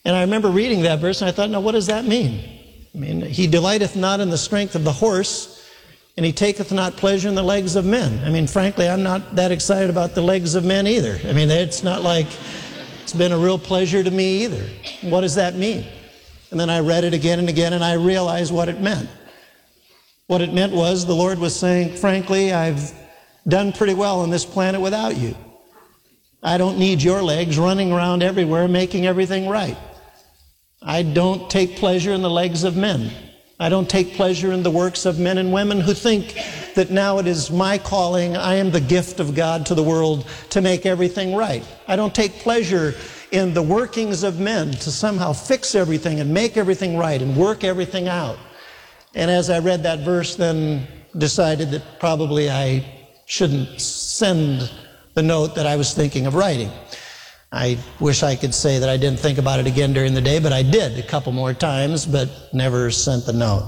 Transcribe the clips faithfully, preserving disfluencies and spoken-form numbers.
And I remember reading that verse, and I thought, now what does that mean? I mean, he delighteth not in the strength of the horse, and he taketh not pleasure in the legs of men. I mean, frankly, I'm not that excited about the legs of men either. I mean, it's not like it's been a real pleasure to me either. What does that mean? And then I read it again and again, and I realized what it meant. What it meant was the Lord was saying, frankly, I've done pretty well on this planet without you. I don't need your legs running around everywhere making everything right. I don't take pleasure in the legs of men. I don't take pleasure in the works of men and women who think that now it is my calling, I am the gift of God to the world to make everything right. I don't take pleasure in the workings of men to somehow fix everything and make everything right and work everything out. And as I read that verse, then decided that probably I shouldn't send the note that I was thinking of writing. I wish I could say that I didn't think about it again during the day, but I did a couple more times, but never sent the note.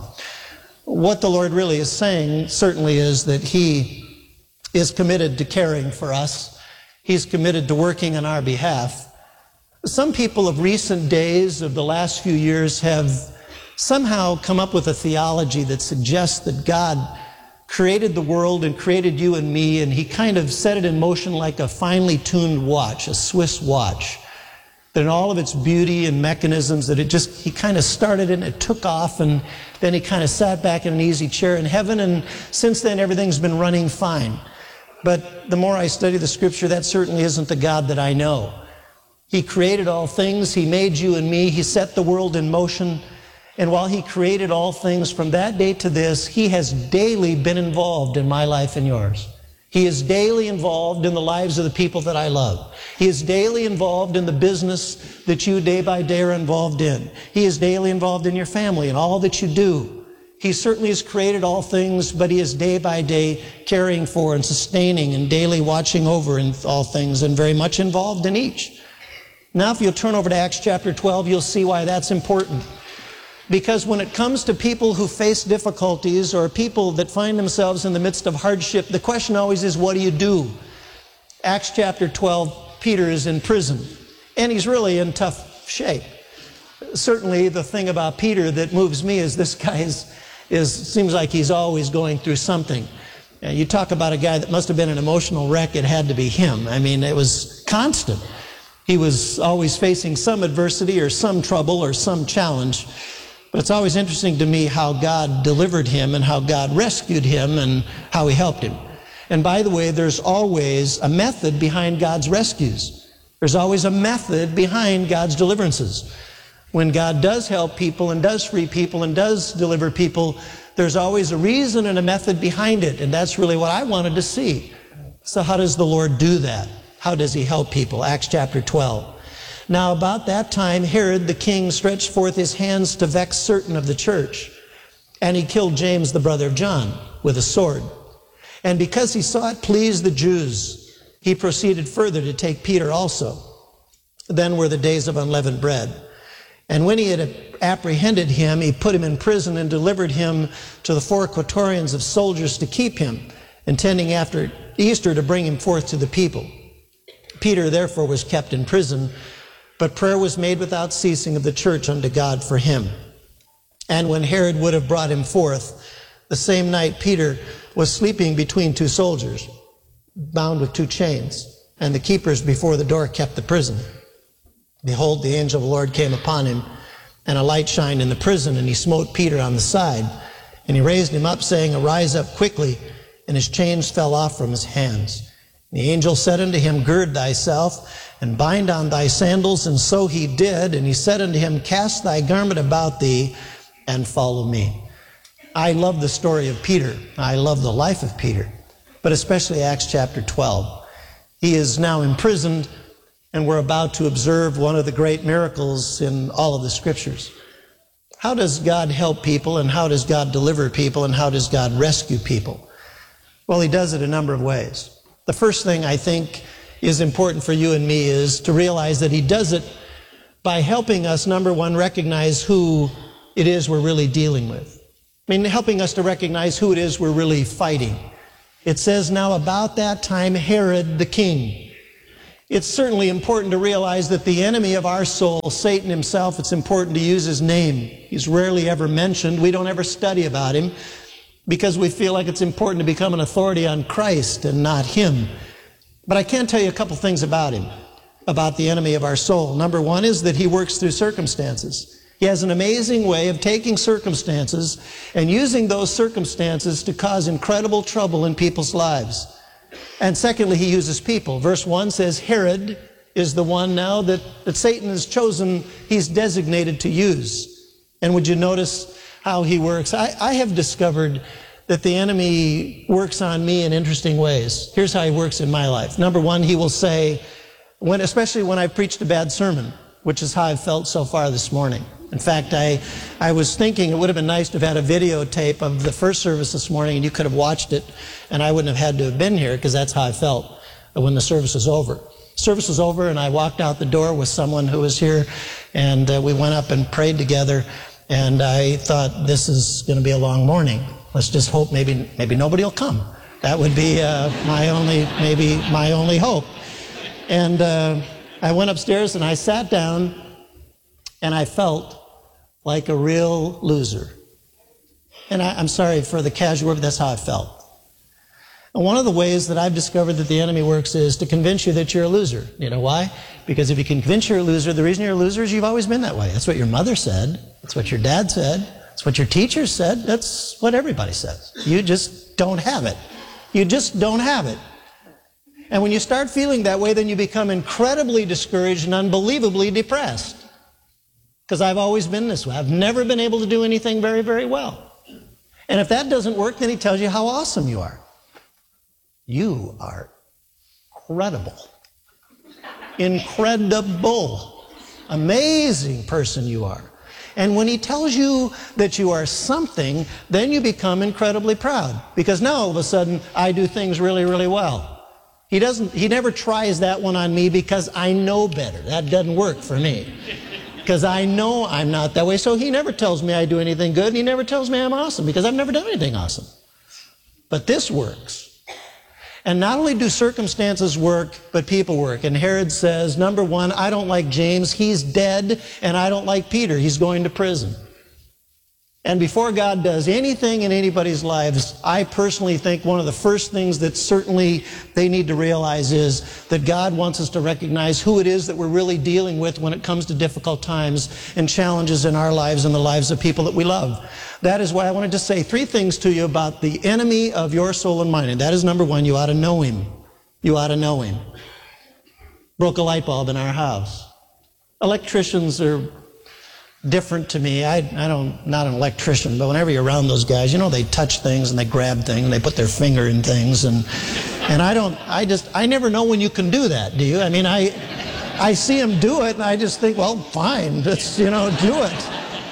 What the Lord really is saying certainly is that He is committed to caring for us. He's committed to working on our behalf. Some people of recent days, of the last few years, have somehow come up with a theology that suggests that God created the world and created you and me, and He kind of set it in motion like a finely tuned watch, a Swiss watch. That in all of its beauty and mechanisms, that it just, He kind of started it and it took off, and then He kind of sat back in an easy chair in heaven, and since then everything's been running fine. But the more I study the Scripture, that certainly isn't the God that I know. He created all things, He made you and me, He set the world in motion. And while He created all things from that day to this, He has daily been involved in my life and yours. He is daily involved in the lives of the people that I love. He is daily involved in the business that you day by day are involved in. He is daily involved in your family and all that you do. He certainly has created all things, but He is day by day caring for and sustaining and daily watching over in all things and very much involved in each. Now, if you'll turn over to Acts chapter twelve, you'll see why that's important. Because when it comes to people who face difficulties or people that find themselves in the midst of hardship, the question always is, what do you do? Acts chapter twelve, Peter is in prison, and he's really in tough shape. Certainly the thing about Peter that moves me is this guy is, is seems like he's always going through something. And you talk about a guy that must have been an emotional wreck, it had to be him. I mean, it was constant. He was always facing some adversity or some trouble or some challenge. But it's always interesting to me how God delivered him and how God rescued him and how He helped him. And by the way, there's always a method behind God's rescues. There's always a method behind God's deliverances. When God does help people and does free people and does deliver people, there's always a reason and a method behind it. And that's really what I wanted to see. So how does the Lord do that? How does He help people? Acts chapter twelve. Now about that time, Herod the king stretched forth his hands to vex certain of the church, and he killed James the brother of John with a sword. And because he saw it pleased the Jews, he proceeded further to take Peter also. Then were the days of unleavened bread. And when he had apprehended him, he put him in prison and delivered him to the four quaternions of soldiers to keep him, intending after Easter to bring him forth to the people. Peter therefore was kept in prison, but prayer was made without ceasing of the church unto God for him. And when Herod would have brought him forth, the same night Peter was sleeping between two soldiers, bound with two chains, and the keepers before the door kept the prison. Behold, the angel of the Lord came upon him, and a light shined in the prison, and he smote Peter on the side. And he raised him up, saying, Arise up quickly. And his chains fell off from his hands. The angel said unto him, Gird thyself, and bind on thy sandals. And so he did. And he said unto him, Cast thy garment about thee, and follow me. I love the story of Peter. I love the life of Peter, but especially Acts chapter twelve. He is now imprisoned, and we're about to observe one of the great miracles in all of the Scriptures. How does God help people, and how does God deliver people, and how does God rescue people? Well, He does it a number of ways. The first thing I think is important for you and me is to realize that He does it by helping us, number one, recognize who it is we're really dealing with. I mean, helping us to recognize who it is we're really fighting. It says, now about that time, Herod the king. It's certainly important to realize that the enemy of our soul, Satan himself, it's important to use his name. He's rarely ever mentioned. We don't ever study about him because we feel like it's important to become an authority on Christ and not him. But I can tell you a couple things about him, about the enemy of our soul. Number one is that he works through circumstances. He has an amazing way of taking circumstances and using those circumstances to cause incredible trouble in people's lives. And secondly, he uses people. Verse one says Herod is the one now that, that Satan has chosen, he's designated to use. And would you notice how he works? I, I have discovered that the enemy works on me in interesting ways. Here's how he works in my life. Number one, he will say, when, especially when I preached a bad sermon, which is how I've felt so far this morning. In fact, I, I was thinking it would have been nice to have had a videotape of the first service this morning, and you could have watched it, and I wouldn't have had to have been here, because that's how I felt when the service was over. Service was over, and I walked out the door with someone who was here, and uh, we went up and prayed together, and I thought, this is going to be a long morning. Let's just hope maybe maybe nobody will come. That would be uh, my only, maybe my only hope. And uh, I went upstairs, and I sat down, and I felt like a real loser. And I, I'm sorry for the casual word, but that's how I felt. And one of the ways that I've discovered that the enemy works is to convince you that you're a loser. You know why? Because if you can convince you're a loser, the reason you're a loser is you've always been that way. That's what your mother said. That's what your dad said. That's what your teacher said. That's what everybody says. You just don't have it. You just don't have it. And when you start feeling that way, then you become incredibly discouraged and unbelievably depressed. Because I've always been this way. I've never been able to do anything very, very well. And if that doesn't work, then he tells you how awesome you are. You are incredible. Incredible. Amazing person you are. And when he tells you that you are something, then you become incredibly proud. Because now all of a sudden, I do things really, really well. He doesn't, he never tries that one on me because I know better. That doesn't work for me. Because I know I'm not that way. So he never tells me I do anything good, and he never tells me I'm awesome, because I've never done anything awesome. But this works. And not only do circumstances work, but people work. And Herod says, number one, I don't like James. He's dead. And I don't like Peter. He's going to prison. And before God does anything in anybody's lives, I personally think one of the first things that certainly they need to realize is that God wants us to recognize who it is that we're really dealing with when it comes to difficult times and challenges in our lives and the lives of people that we love. That is why I wanted to say three things to you about the enemy of your soul and mind. And that is number one, you ought to know him. You ought to know him. Broke a light bulb in our house. Electricians are different to me. I, I don't, not an electrician, but whenever you're around those guys, you know, they touch things and they grab things and they put their finger in things, and and I don't, I just, I never know when you can do that, do you? I mean, I, I see them do it, and I just think, well, fine, just, you know, do it.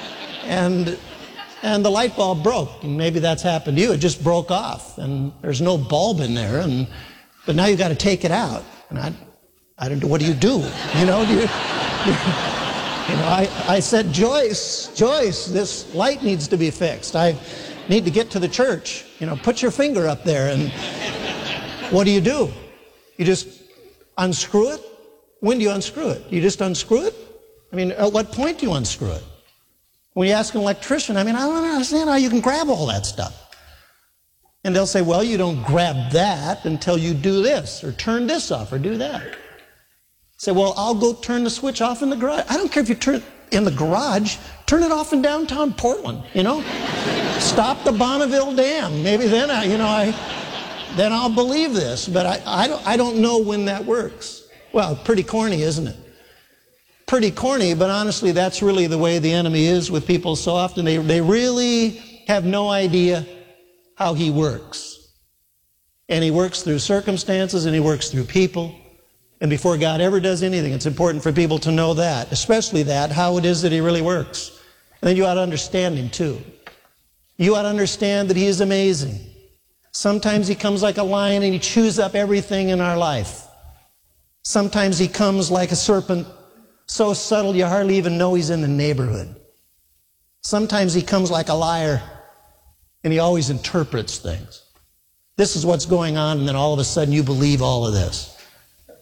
And and the light bulb broke, and maybe that's happened to you. It just broke off, and there's no bulb in there, and but now you got to take it out, and I, I don't know, what do you do? You know, do you? Do you You know, I, I said, Joyce, Joyce, this light needs to be fixed. I need to get to the church. You know, put your finger up there. And what do you do? You just unscrew it? When do you unscrew it? You just unscrew it? I mean, at what point do you unscrew it? When you ask an electrician, I mean, I don't understand how you can grab all that stuff. And they'll say, well, you don't grab that until you do this, or turn this off, or do that. Say, well, I'll go turn the switch off in the garage. I don't care if you turn it in the garage. Turn it off in downtown Portland, you know. Stop the Bonneville Dam. Maybe then, I, you know, I, then I'll believe this. But I, I, don't, I don't know when that works. Well, pretty corny, isn't it? Pretty corny, but honestly, that's really the way the enemy is with people so often. They, they really have no idea how he works. And he works through circumstances, and he works through people. And before God ever does anything, it's important for people to know that, especially that, how it is that he really works. And then you ought to understand him too. You ought to understand that he is amazing. Sometimes he comes like a lion and he chews up everything in our life. Sometimes he comes like a serpent, so subtle you hardly even know he's in the neighborhood. Sometimes he comes like a liar, and he always interprets things. This is what's going on, and then all of a sudden you believe all of this.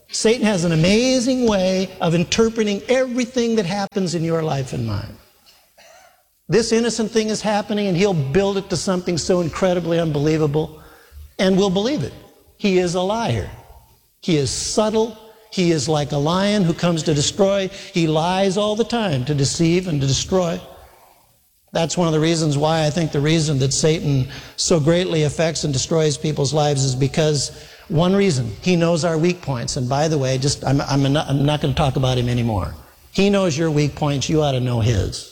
Satan has an amazing way of interpreting everything that happens in your life and mine. This innocent thing is happening, and he'll build it to something so incredibly unbelievable, and we'll believe it. He is a liar. He is subtle. He is like a lion who comes to destroy. He lies all the time to deceive and to destroy. That's one of the reasons why I think the reason that Satan so greatly affects and destroys people's lives is because one reason, he knows our weak points. And by the way, just I'm, I'm not, I'm not going to talk about him anymore. He knows your weak points. You ought to know his.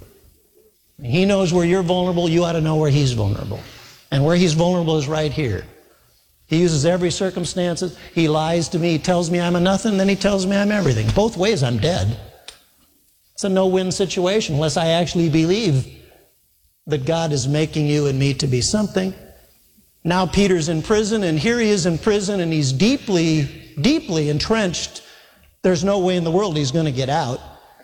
He knows where you're vulnerable. You ought to know where he's vulnerable. And where he's vulnerable is right here. He uses every circumstance. He lies to me. He tells me I'm a nothing, then he tells me I'm everything. Both ways, I'm dead. It's a no-win situation unless I actually believe that God is making you and me to be something. Now Peter's in prison, and here he is in prison, and he's deeply, deeply entrenched. There's no way in the world he's going to get out.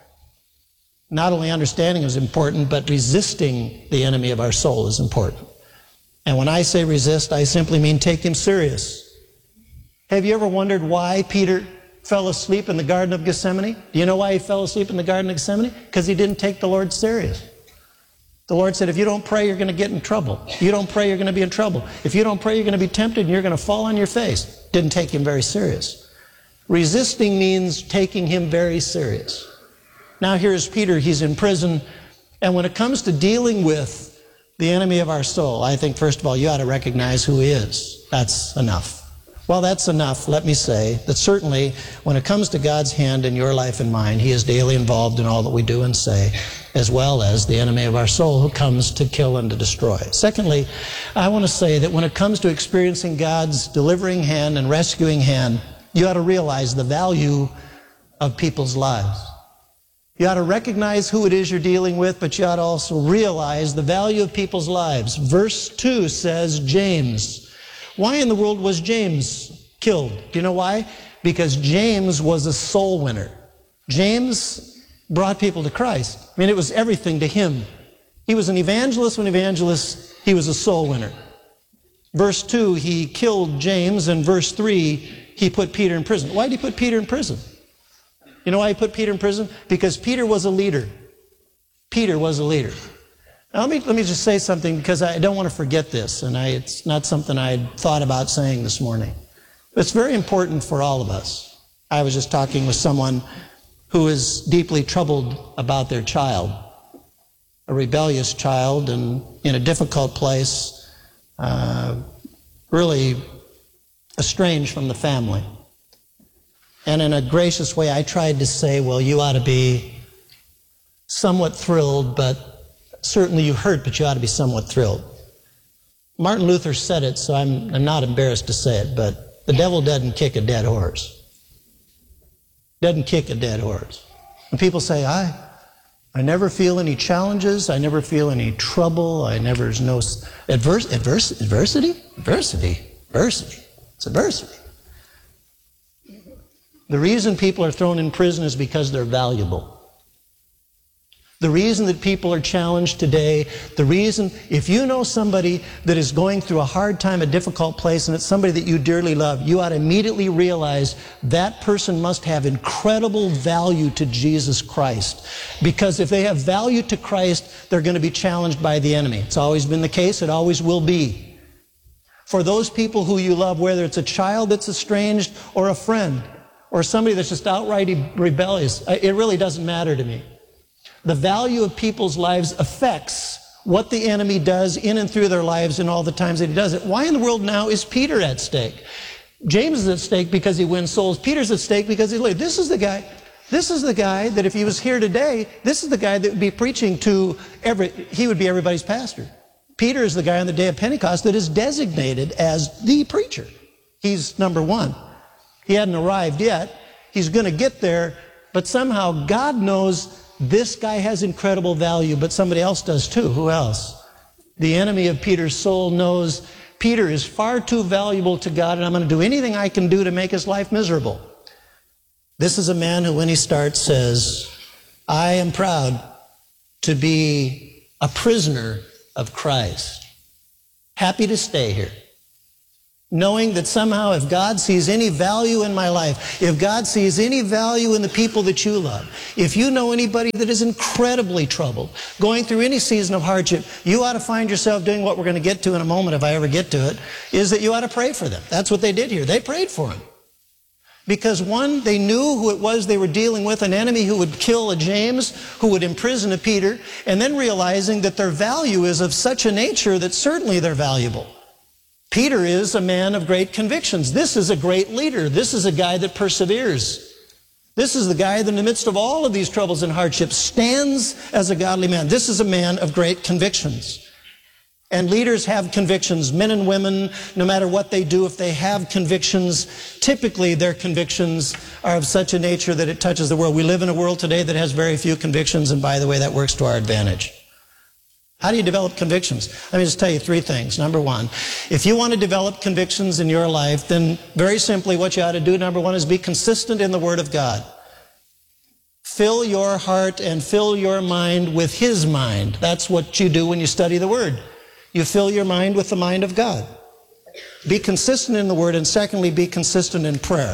Not only understanding is important, but resisting the enemy of our soul is important. And when I say resist, I simply mean take him serious. Have you ever wondered why Peter fell asleep in the Garden of Gethsemane? Do you know why he fell asleep in the Garden of Gethsemane? Because he didn't take the Lord serious. The Lord said, if you don't pray, you're going to get in trouble. If you don't pray, you're going to be in trouble. If you don't pray, you're going to be tempted and you're going to fall on your face. Didn't take him very serious. Resisting means taking him very serious. Now here's Peter, he's in prison, and when it comes to dealing with the enemy of our soul, I think first of all you ought to recognize who he is. That's enough. Well, that's enough, let me say, that certainly when it comes to God's hand in your life and mine, he is daily involved in all that we do and say, as well as the enemy of our soul who comes to kill and to destroy. Secondly, I want to say that when it comes to experiencing God's delivering hand and rescuing hand, you ought to realize the value of people's lives. You ought to recognize who it is you're dealing with, but you ought to also realize the value of people's lives. Verse two says, James. Why in the world was James killed? Do you know why? Because James was a soul winner. James brought people to Christ. I mean, it was everything to him. He was an evangelist. When evangelist, he was a soul winner. Verse two, he killed James, and verse three, he put Peter in prison. Why did he put Peter in prison? You know why he put Peter in prison? Because Peter was a leader. Peter was a leader. Now, let me, let me just say something, because I don't want to forget this, and I, it's not something I had thought about saying this morning. But it's very important for all of us. I was just talking with someone who is deeply troubled about their child, a rebellious child, and in a difficult place, uh, really estranged from the family. And in a gracious way, I tried to say, well, you ought to be somewhat thrilled, but certainly you hurt, but you ought to be somewhat thrilled. Martin Luther said it, so I'm, I'm not embarrassed to say it, but the devil doesn't kick a dead horse. Doesn't kick a dead horse. And people say, I, I never feel any challenges, I never feel any trouble, I never, there's no adverse, adverse, adversity? Adversity, adversity, it's adversity. The reason people are thrown in prison is because they're valuable. The reason that people are challenged today, the reason, if you know somebody that is going through a hard time, a difficult place, and it's somebody that you dearly love, you ought to immediately realize that person must have incredible value to Jesus Christ. Because if they have value to Christ, they're going to be challenged by the enemy. It's always been the case, it always will be. For those people who you love, whether it's a child that's estranged or a friend, or somebody that's just outright rebellious, it really doesn't matter to me. The value of people's lives affects what the enemy does in and through their lives and all the times that he does it. Why in the world now is Peter at stake? James is at stake because he wins souls. Peter's at stake because he's late. This is the guy, this is the guy that if he was here today, this is the guy that would be preaching to every, he would be everybody's pastor. Peter is the guy on the day of Pentecost that is designated as the preacher. He's number one. He hadn't arrived yet. He's going to get there, but somehow God knows this guy has incredible value, but somebody else does too. Who else? The enemy of Peter's soul knows Peter is far too valuable to God, and I'm going to do anything I can do to make his life miserable. This is a man who, when he starts, says, I am proud to be a prisoner of Christ. Happy to stay here. knowing that somehow if God sees any value in my life, if God sees any value in the people that you love, if you know anybody that is incredibly troubled, going through any season of hardship, you ought to find yourself doing what we're going to get to in a moment if I ever get to it, is that you ought to pray for them. That's what they did here. They prayed for him. Because one, they knew who it was they were dealing with, an enemy who would kill a James, who would imprison a Peter, and then realizing that their value is of such a nature that certainly they're valuable. Peter is a man of great convictions. This is a great leader. This is a guy that perseveres. This is the guy that in the midst of all of these troubles and hardships stands as a godly man. This is a man of great convictions. And leaders have convictions. Men and women, no matter what they do, if they have convictions, typically their convictions are of such a nature that it touches the world. We live in a world today that has very few convictions, and by the way, that works to our advantage. How do you develop convictions? Let me just tell you three things. Number one, if you want to develop convictions in your life, then very simply what you ought to do, number one, is be consistent in the Word of God. Fill your heart and fill your mind with His mind. That's what you do when you study the Word. You fill your mind with the mind of God. Be consistent in the Word, and secondly, be consistent in prayer.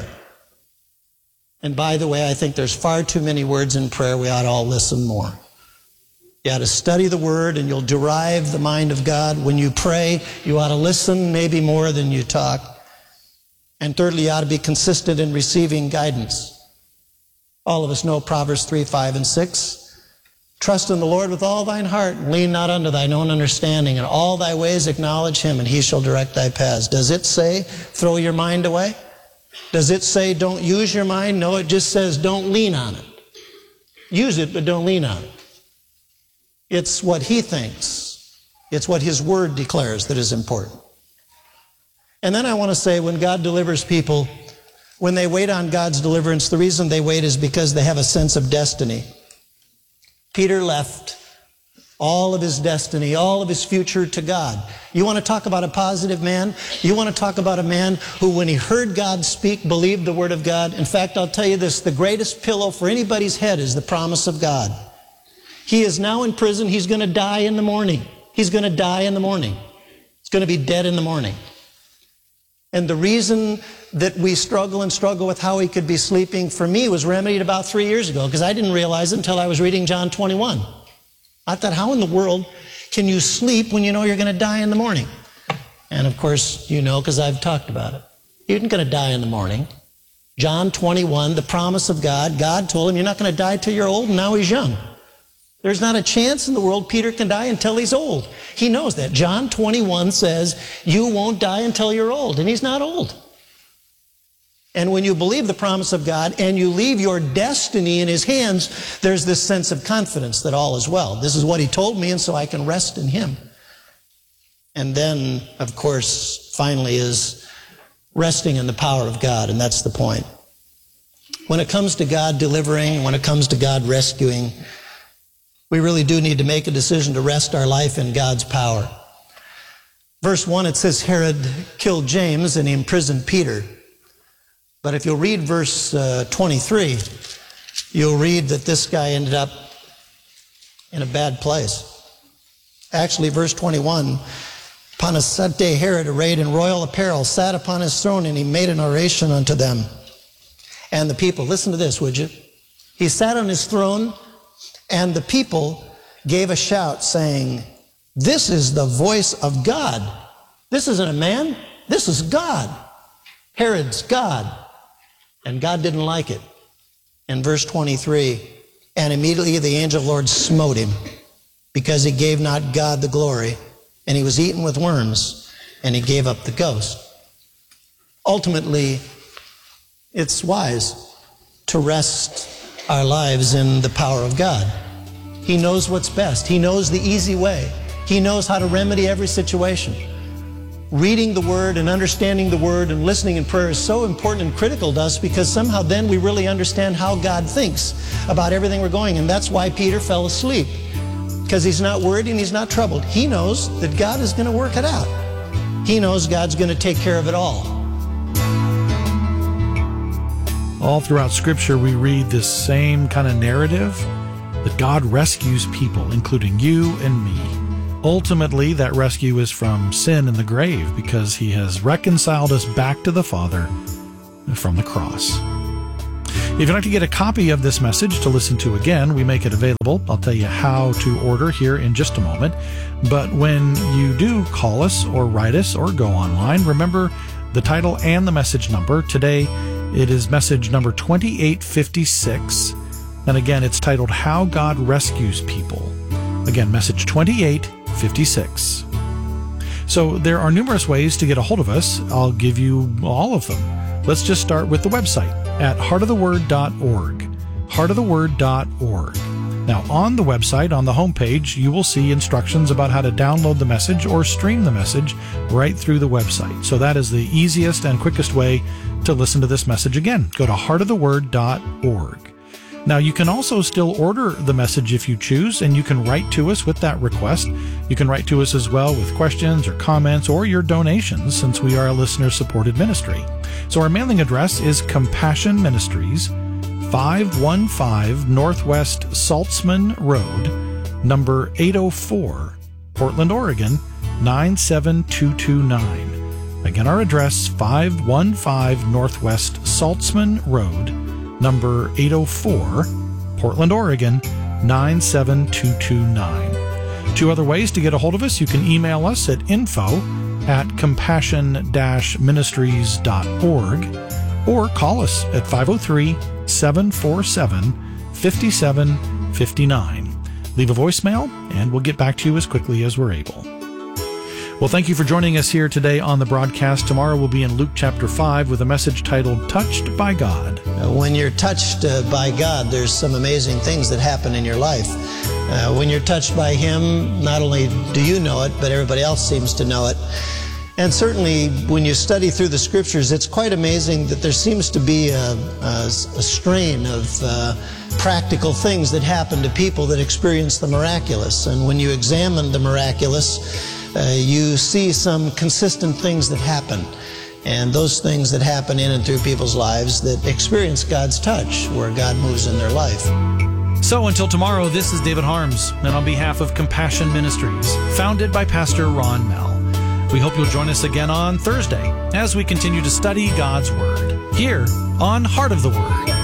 And by the way, I think there's far too many words in prayer. We ought to all listen more. You ought to study the Word, and you'll derive the mind of God. When you pray, you ought to listen maybe more than you talk. And thirdly, you ought to be consistent in receiving guidance. All of us know Proverbs three, five, and six. Trust in the Lord with all thine heart, and lean not unto thine own understanding. In all thy ways acknowledge Him, and He shall direct thy paths. Does it say, throw your mind away? Does it say, don't use your mind? No, it just says, don't lean on it. Use it, but don't lean on it. It's what He thinks. It's what His Word declares that is important. And then I want to say, when God delivers people, when they wait on God's deliverance, the reason they wait is because they have a sense of destiny. Peter left all of his destiny, all of his future to God. You want to talk about a positive man? You want to talk about a man who, when he heard God speak, believed the Word of God? In fact, I'll tell you this, the greatest pillow for anybody's head is the promise of God. He is now in prison. He's going to die in the morning. He's going to die in the morning. He's going to be dead in the morning. And the reason that we struggle and struggle with how he could be sleeping, for me, was remedied about three years ago, because I didn't realize it until I was reading John twenty-one. I thought, how in the world can you sleep when you know you're going to die in the morning? And of course, you know, because I've talked about it. You're not going to die in the morning. John twenty-one, the promise of God. God told him, you're not going to die till you're old, and now he's young. There's not a chance in the world Peter can die until he's old. He knows that. John twenty-one says, you won't die until you're old, and he's not old. And when you believe the promise of God and you leave your destiny in His hands, there's this sense of confidence that all is well. This is what He told me, and so I can rest in Him. And then, of course, finally is resting in the power of God, and that's the point. When it comes to God delivering, when it comes to God rescuing, we really do need to make a decision to rest our life in God's power. Verse one, it says Herod killed James and he imprisoned Peter. But if you'll read verse uh, twenty-three, you'll read that this guy ended up in a bad place. Actually, verse twenty-one, upon a set day Herod, arrayed in royal apparel, sat upon his throne, and he made an oration unto them. And the people, listen to this, would you? He sat on his throne, and the people gave a shout, saying, this is the voice of God. This isn't a man, this is God. Herod's God. And God didn't like it. In verse twenty-three, and immediately the angel of the Lord smote him, because he gave not God the glory, and he was eaten with worms, and he gave up the ghost. Ultimately, it's wise to rest our lives in the power of God. He knows what's best. He knows the easy way. He knows how to remedy every situation. Reading the Word and understanding the Word and listening in prayer is so important and critical to us, because somehow then we really understand how God thinks about everything we're going. And that's why Peter fell asleep, because he's not worried and he's not troubled. He knows that God is going to work it out. He knows God's going to take care of it all. All throughout Scripture, we read this same kind of narrative, that God rescues people, including you and me. Ultimately, that rescue is from sin and the grave because he has reconciled us back to the Father from the cross. If you'd like to get a copy of this message to listen to again, we make it available. I'll tell you how to order here in just a moment. But when you do call us or write us or go online, remember the title and the message number. Today, it is message number twenty-eight fifty-six. And again, it's titled How God Rescues People. Again, message twenty-eight fifty-six. So there are numerous ways to get a hold of us. I'll give you all of them. Let's just start with the website at heart of the word dot org. heart of the word dot org. Now, on the website, on the homepage, you will see instructions about how to download the message or stream the message right through the website. So that is the easiest and quickest way to listen to this message again. Go to heart of the word dot org. Now, you can also still order the message if you choose, and you can write to us with that request. You can write to us as well with questions or comments or your donations, since we are a listener-supported ministry. So our mailing address is Compassion Ministries, five fifteen Northwest Saltzman Road, number eight oh four, Portland, Oregon, nine seven two two nine. Again, our address, five fifteen Northwest Saltzman Road, number eight oh four, Portland, Oregon, nine seven two two nine. Two other ways to get a hold of us. You can email us at info at compassion dash ministries dot org or call us at five oh three, seven four seven, five seven five nine. Leave a voicemail and we'll get back to you as quickly as we're able. Well, thank you for joining us here today on the broadcast. Tomorrow we'll be in Luke chapter five with a message titled Touched by God. When you're touched uh, by God, there's some amazing things that happen in your life. Uh, when you're touched by Him, not only do you know it, but everybody else seems to know it. And certainly, when you study through the Scriptures, it's quite amazing that there seems to be a, a, a strain of uh, practical things that happen to people that experience the miraculous. And when you examine the miraculous, uh, you see some consistent things that happen. And those things that happen in and through people's lives that experience God's touch, where God moves in their life. So until tomorrow, this is David Harms, and on behalf of Compassion Ministries, founded by Pastor Ron Mell, we hope you'll join us again on Thursday as we continue to study God's Word here on Heart of the Word.